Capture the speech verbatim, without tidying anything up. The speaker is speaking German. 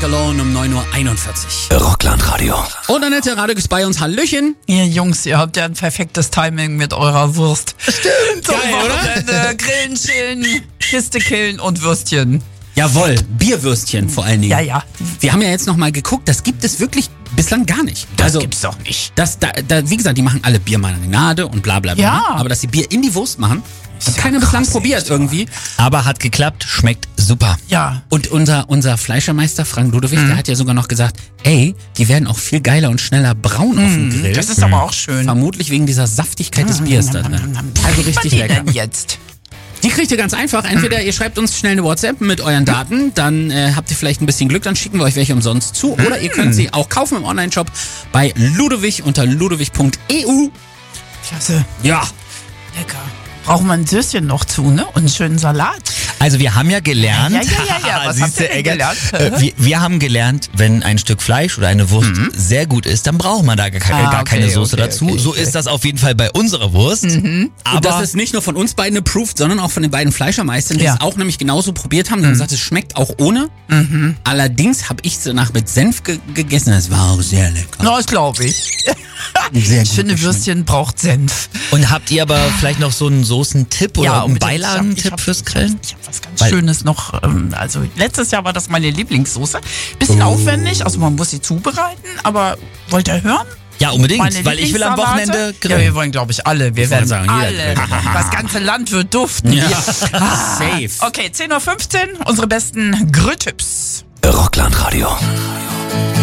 Alone um neun Uhr einundvierzig. Rockland-Radio. Und Annette Radek ist bei uns. Hallöchen. Ihr Jungs, ihr habt ja ein perfektes Timing mit eurer Wurst. Stimmt. Zum Geil, Wochenende grillen, chillen, Kiste killen und Würstchen. Jawohl, Bierwürstchen vor allen Dingen. Ja, ja. Wir haben ja jetzt nochmal geguckt, das gibt es wirklich bislang gar nicht. Das also, gibt's doch nicht. Das, da, da, wie gesagt, die machen alle Biermarinade und bla bla bla. Ja. Aber dass sie Bier in die Wurst machen, hat ja keiner krass, bislang probiert echt, irgendwie. Aber hat geklappt, schmeckt super. Ja. Und unser, unser Fleischermeister Frank Ludewig, der hat ja sogar noch gesagt, ey, die werden auch viel geiler und schneller braun auf dem Grill. Das ist aber auch schön. Vermutlich wegen dieser Saftigkeit des Biers da drin. Also richtig Was lecker. denn jetzt? Die kriegt ihr ganz einfach. Entweder ihr schreibt uns schnell eine WhatsApp mit euren Daten, dann äh, habt ihr vielleicht ein bisschen Glück, dann schicken wir euch welche umsonst zu. Oder ihr könnt sie auch kaufen im Onlineshop bei Ludewig unter ludewig punkt e u. Klasse. Ja. Lecker. Brauchen wir ein Söschen noch zu, ne? Und einen schönen Salat. Also wir haben ja gelernt, Ja, ja, ja, ja. Was habt Siehste, ihr denn Egger, gelernt? äh, wir, wir haben gelernt, wenn ein Stück Fleisch oder eine Wurst sehr gut ist, dann braucht man da gar, Ah, gar okay, keine Soße okay, dazu. okay, so okay. ist das auf jeden Fall bei unserer Wurst. Und Aber das ist nicht nur von uns beiden approved, sondern auch von den beiden Fleischermeistern, die Ja. es auch nämlich genauso probiert haben. Die haben gesagt, es schmeckt auch ohne. Allerdings habe ich es danach mit Senf ge gegessen. Das war auch sehr lecker. Na, das glaube ich. Sehr Ich finde, geschmeckt. Würstchen braucht Senf. und habt ihr aber vielleicht noch so einen Soßentipp oder einen unbedingt. Beiladentipp Ich hab- fürs ich hab- Grillen? Ich habe was ganz Weil- Schönes noch. Ähm, also letztes Jahr war das meine Lieblingssoße. Bisschen aufwendig, also man muss sie zubereiten, aber wollt ihr hören? Ja, unbedingt, Meine weil ich will am Lieblingssalate? Wochenende Ja, grillen. wir wollen, glaube ich, alle. Wir Ich werden wollte sagen, alle. jeder grillt. Das ganze Land wird duften. Ja. Ah. Safe. Okay, zehn Uhr fünfzehn, unsere besten Grilltipps. Rockland-Radio.